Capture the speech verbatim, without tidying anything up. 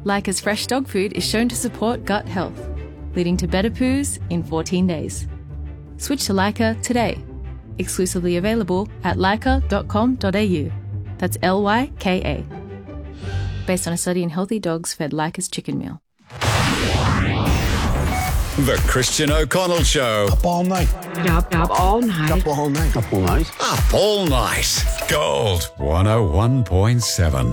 Leica's fresh dog food is shown to support gut health, leading to better poos in fourteen days. Switch to Leica today. Exclusively available at leica dot com dot a u. That's L Y K A. Based on a study in healthy dogs fed Leica's chicken meal. The Christian O'Connell Show. Up all night. Up, up all night. Up all night. Up all night. Up all night. Gold one oh one point seven.